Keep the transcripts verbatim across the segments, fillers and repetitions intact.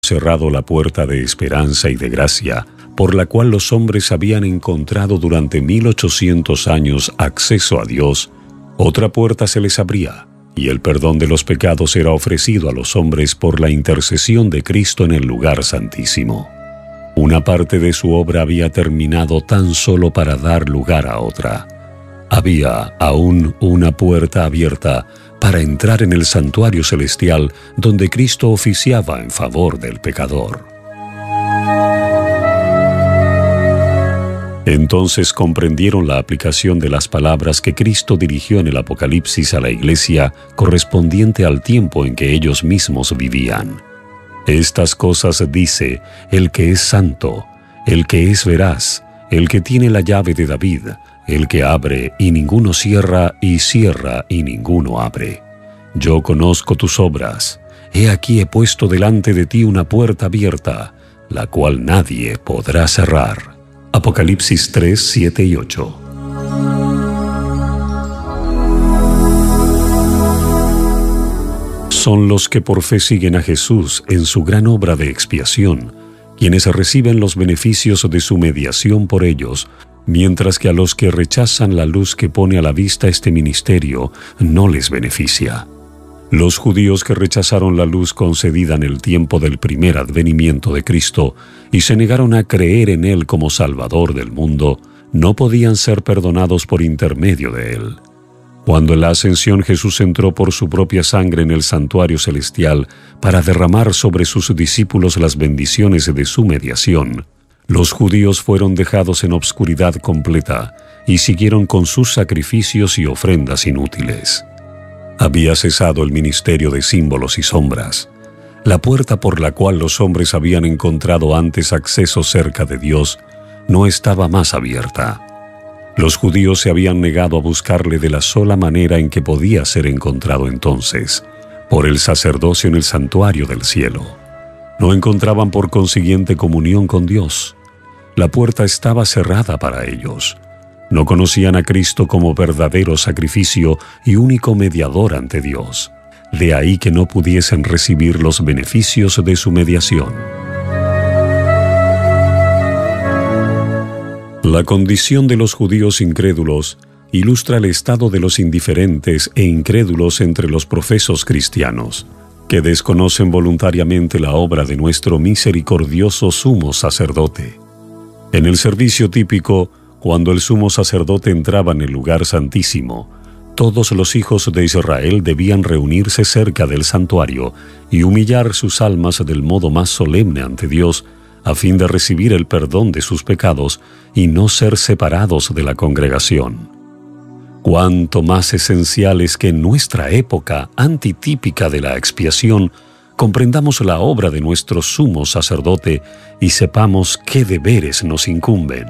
cerrado la puerta de esperanza y de gracia, por la cual los hombres habían encontrado durante mil ochocientos años acceso a Dios, otra puerta se les abría, y el perdón de los pecados era ofrecido a los hombres por la intercesión de Cristo en el lugar santísimo. Una parte de su obra había terminado tan solo para dar lugar a otra. Había aún una puerta abierta para entrar en el santuario celestial donde Cristo oficiaba en favor del pecador. Entonces comprendieron la aplicación de las palabras que Cristo dirigió en el Apocalipsis a la iglesia correspondiente al tiempo en que ellos mismos vivían. Estas cosas dice el que es santo, el que es veraz, el que tiene la llave de David, el que abre y ninguno cierra, y cierra y ninguno abre. Yo conozco tus obras. He aquí he puesto delante de ti una puerta abierta, la cual nadie podrá cerrar. Apocalipsis tres, siete y ocho. Son los que por fe siguen a Jesús en su gran obra de expiación, quienes reciben los beneficios de su mediación por ellos, mientras que a los que rechazan la luz que pone a la vista este ministerio no les beneficia. Los judíos que rechazaron la luz concedida en el tiempo del primer advenimiento de Cristo y se negaron a creer en Él como Salvador del mundo, no podían ser perdonados por intermedio de Él. Cuando en la ascensión Jesús entró por su propia sangre en el santuario celestial para derramar sobre sus discípulos las bendiciones de su mediación, los judíos fueron dejados en obscuridad completa y siguieron con sus sacrificios y ofrendas inútiles. Había cesado el ministerio de símbolos y sombras. La puerta por la cual los hombres habían encontrado antes acceso cerca de Dios no estaba más abierta. Los judíos se habían negado a buscarle de la sola manera en que podía ser encontrado entonces, por el sacerdocio en el santuario del cielo. No encontraban por consiguiente comunión con Dios. La puerta estaba cerrada para ellos. No conocían a Cristo como verdadero sacrificio y único mediador ante Dios. De ahí que no pudiesen recibir los beneficios de su mediación. La condición de los judíos incrédulos ilustra el estado de los indiferentes e incrédulos entre los profesos cristianos, que desconocen voluntariamente la obra de nuestro misericordioso sumo sacerdote. En el servicio típico, cuando el sumo sacerdote entraba en el lugar santísimo, todos los hijos de Israel debían reunirse cerca del santuario y humillar sus almas del modo más solemne ante Dios, a fin de recibir el perdón de sus pecados y no ser separados de la congregación. Cuánto más esencial es que en nuestra época antitípica de la expiación comprendamos la obra de nuestro sumo sacerdote y sepamos qué deberes nos incumben.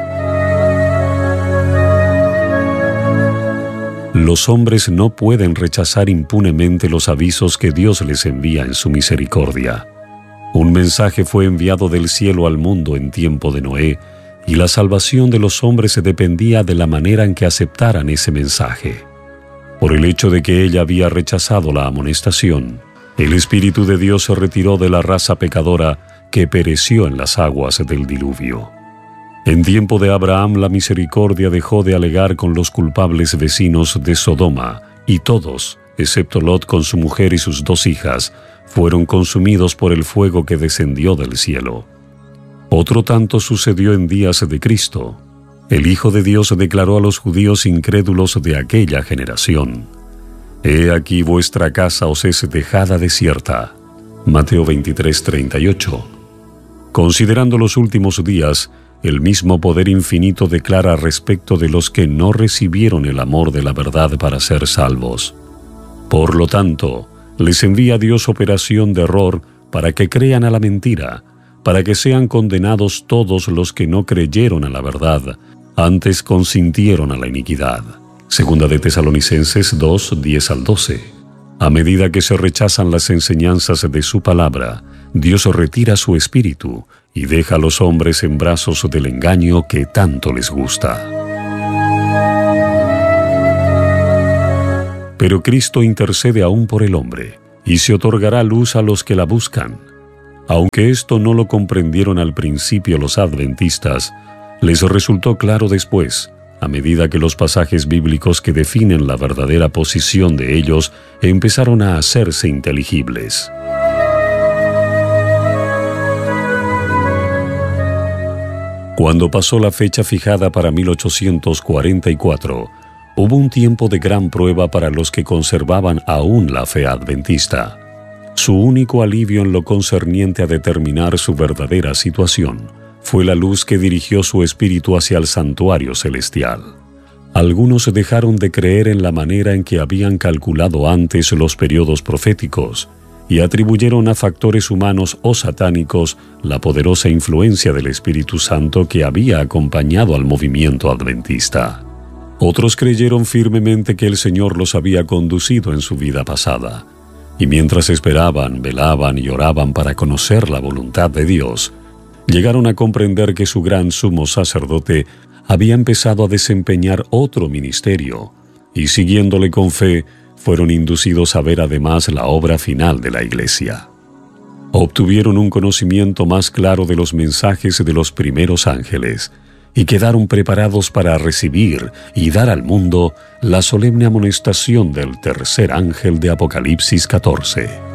Los hombres no pueden rechazar impunemente los avisos que Dios les envía en su misericordia. Un mensaje fue enviado del cielo al mundo en tiempo de Noé, y la salvación de los hombres dependía de la manera en que aceptaran ese mensaje. Por el hecho de que ella había rechazado la amonestación, el Espíritu de Dios se retiró de la raza pecadora que pereció en las aguas del diluvio. En tiempo de Abraham, la misericordia dejó de alegar con los culpables vecinos de Sodoma, y todos, excepto Lot con su mujer y sus dos hijas, fueron consumidos por el fuego que descendió del cielo. Otro tanto sucedió en días de Cristo. El Hijo de Dios declaró a los judíos incrédulos de aquella generación: «He aquí vuestra casa os es dejada desierta». Mateo veintitrés, treinta y ocho. Considerando los últimos días, el mismo poder infinito declara respecto de los que no recibieron el amor de la verdad para ser salvos. Por lo tanto, les envía Dios operación de error para que crean a la mentira, para que sean condenados todos los que no creyeron a la verdad, antes consintieron a la iniquidad. Segunda de Tesalonicenses dos, diez al doce. A medida que se rechazan las enseñanzas de su palabra, Dios retira su espíritu y deja a los hombres en brazos del engaño que tanto les gusta. Pero Cristo intercede aún por el hombre, y se otorgará luz a los que la buscan. Aunque esto no lo comprendieron al principio los adventistas, les resultó claro después, a medida que los pasajes bíblicos que definen la verdadera posición de ellos empezaron a hacerse inteligibles. Cuando pasó la fecha fijada para mil ochocientos cuarenta y cuatro, hubo un tiempo de gran prueba para los que conservaban aún la fe adventista. Su único alivio en lo concerniente a determinar su verdadera situación fue la luz que dirigió su espíritu hacia el santuario celestial. Algunos dejaron de creer en la manera en que habían calculado antes los periodos proféticos y atribuyeron a factores humanos o satánicos la poderosa influencia del Espíritu Santo que había acompañado al movimiento adventista. Otros creyeron firmemente que el Señor los había conducido en su vida pasada, y mientras esperaban, velaban y oraban para conocer la voluntad de Dios, llegaron a comprender que su gran sumo sacerdote había empezado a desempeñar otro ministerio, y siguiéndole con fe, fueron inducidos a ver además la obra final de la Iglesia. Obtuvieron un conocimiento más claro de los mensajes de los primeros ángeles, y quedaron preparados para recibir y dar al mundo la solemne amonestación del tercer ángel de Apocalipsis catorce.